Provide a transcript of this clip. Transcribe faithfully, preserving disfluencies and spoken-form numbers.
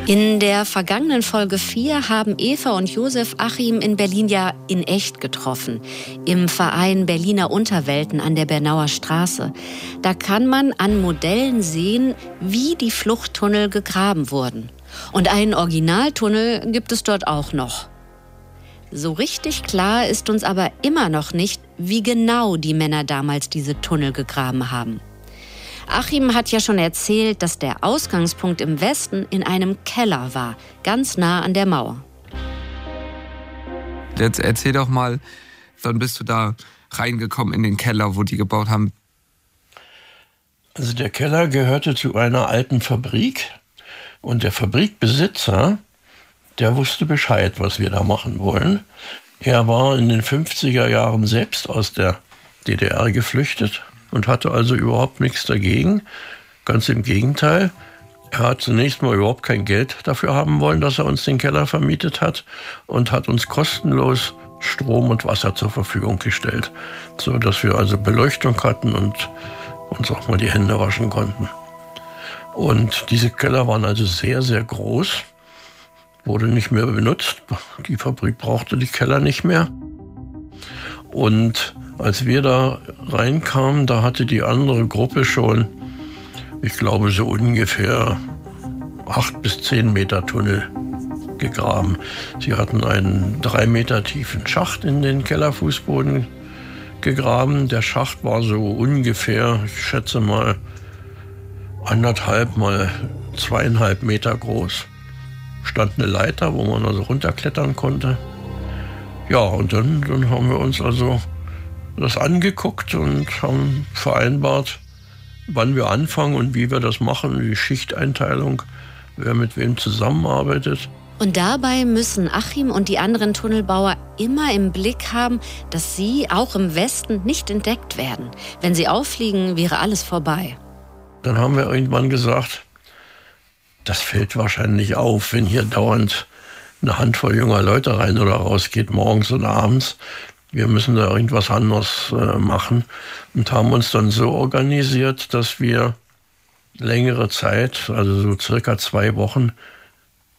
In der vergangenen Folge vier haben Eva und Josef Achim in Berlin ja in echt getroffen. Im Verein Berliner Unterwelten an der Bernauer Straße. Da kann man an Modellen sehen, wie die Fluchttunnel gegraben wurden. Und einen Originaltunnel gibt es dort auch noch. So richtig klar ist uns aber immer noch nicht, wie genau die Männer damals diese Tunnel gegraben haben. Achim hat ja schon erzählt, dass der Ausgangspunkt im Westen in einem Keller war, ganz nah an der Mauer. Jetzt erzähl doch mal, wann bist du da reingekommen in den Keller, wo die gebaut haben? Also der Keller gehörte zu einer alten Fabrik und der Fabrikbesitzer, der wusste Bescheid, was wir da machen wollen. Er war in den fünfziger Jahren selbst aus der D D R geflüchtet und hatte also überhaupt nichts dagegen. Ganz im Gegenteil. Er hat zunächst mal überhaupt kein Geld dafür haben wollen, dass er uns den Keller vermietet hat und hat uns kostenlos Strom und Wasser zur Verfügung gestellt, so dass wir also Beleuchtung hatten und uns auch mal die Hände waschen konnten. Und diese Keller waren also sehr, sehr groß, wurde nicht mehr benutzt. Die Fabrik brauchte die Keller nicht mehr. Und als wir da reinkamen, da hatte die andere Gruppe schon, ich glaube, so ungefähr acht bis zehn Meter Tunnel gegraben. Sie hatten einen drei Meter tiefen Schacht in den Kellerfußboden gegraben. Der Schacht war so ungefähr, ich schätze mal, anderthalb mal zweieinhalb Meter groß. Stand eine Leiter, wo man also runterklettern konnte. Ja, und dann, dann haben wir uns also das angeguckt und haben vereinbart, wann wir anfangen und wie wir das machen, die Schichteinteilung, wer mit wem zusammenarbeitet. Und dabei müssen Achim und die anderen Tunnelbauer immer im Blick haben, dass sie auch im Westen nicht entdeckt werden. Wenn sie auffliegen, wäre alles vorbei. Dann haben wir irgendwann gesagt, das fällt wahrscheinlich auf, wenn hier dauernd eine Handvoll junger Leute rein oder raus geht, morgens und abends. Wir müssen da irgendwas anderes äh, machen und haben uns dann so organisiert, dass wir längere Zeit, also so circa zwei Wochen,